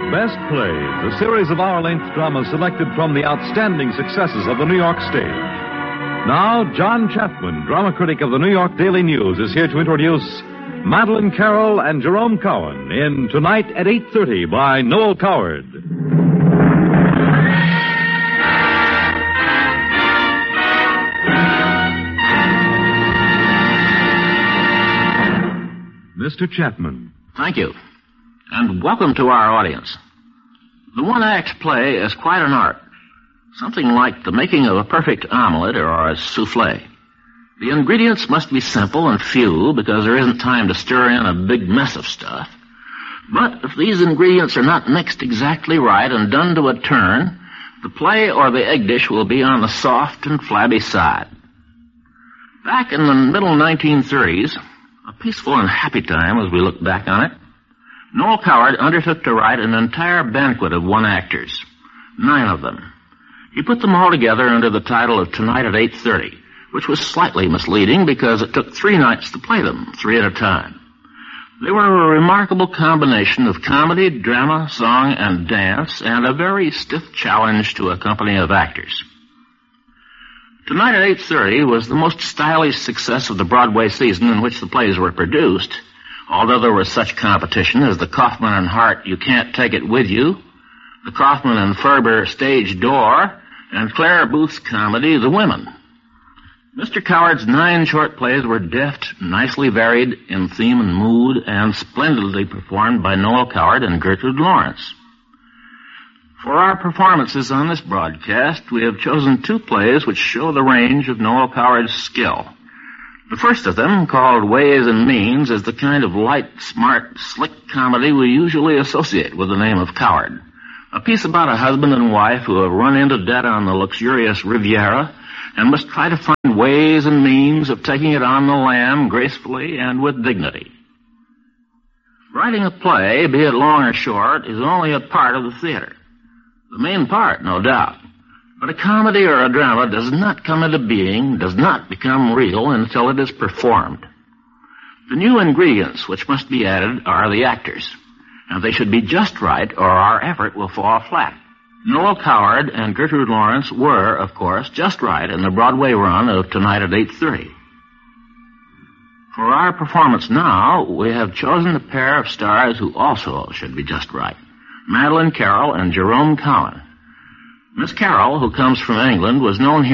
Best Plays, a series of hour-length dramas selected from the outstanding successes of the New York stage. Now, John Chapman, drama critic of the New York Daily News, is here to introduce Madeleine Carroll and Jerome Cowan in Tonight at 8:30 by Noel Coward. Mr. Chapman. Thank you. And welcome to our audience. The one-act play is quite an art. Something like the making of a perfect omelet or a souffle. The ingredients must be simple and few because there isn't time to stir in a big mess of stuff. But if these ingredients are not mixed exactly right and done to a turn, the play or the egg dish will be on the soft and flabby side. Back in the middle 1930s, a peaceful and happy time as we look back on it, Noel Coward undertook to write an entire banquet of one-actors, 9 of them. He put them all together under the title of Tonight at 8:30, which was slightly misleading because it took 3 nights to play them, 3 at a time. They were a remarkable combination of comedy, drama, song, and dance, and a very stiff challenge to a company of actors. Tonight at 8:30 was the most stylish success of the Broadway season in which the plays were produced, although there was such competition as the Kaufman and Hart You Can't Take It With You, the Kaufman and Ferber Stage Door, and Clara Booth's comedy The Women. Mr. Coward's 9 short plays were deft, nicely varied in theme and mood, and splendidly performed by Noel Coward and Gertrude Lawrence. For our performances on this broadcast, we have chosen 2 plays which show the range of Noel Coward's skill. The first of them, called Ways and Means, is the kind of light, smart, slick comedy we usually associate with the name of Coward. A piece about a husband and wife who have run into debt on the luxurious Riviera and must try to find ways and means of taking it on the lam gracefully and with dignity. Writing a play, be it long or short, is only a part of the theater. The main part, no doubt. But a comedy or a drama does not come into being, does not become real until it is performed. The new ingredients which must be added are the actors, and they should be just right or our effort will fall flat. Noel Coward and Gertrude Lawrence were, of course, just right in the Broadway run of Tonight at 8:30. For our performance now, we have chosen a pair of stars who also should be just right. Madeleine Carroll and Jerome Cowan. Miss Carroll, who comes from England, was known here